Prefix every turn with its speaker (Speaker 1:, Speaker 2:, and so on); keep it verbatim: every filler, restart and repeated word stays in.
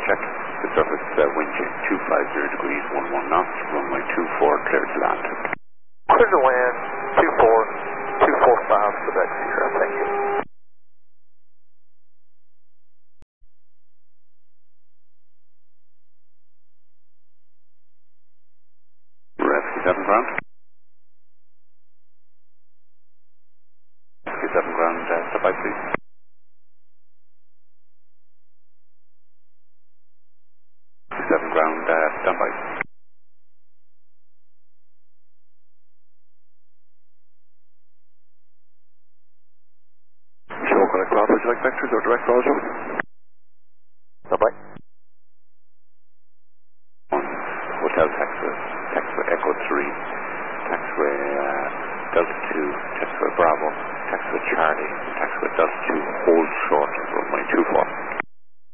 Speaker 1: check. The surface uh, wind chill two five zero degrees, one one knots, runway two four, clear to land.
Speaker 2: Clear to land, two four, two four five, Quebec Sierra, thank you.
Speaker 1: Rescue seven ground. Rescue seven ground, uh, step by please. seven ground, uh, stand by. Show correct ground, would you like vectors or direct Roger?
Speaker 2: Stand by.
Speaker 1: One, Hotel Texas, Taxiway Echo three, Taxiway uh, Delta two, Taxiway Bravo, Taxiway Charlie, Taxiway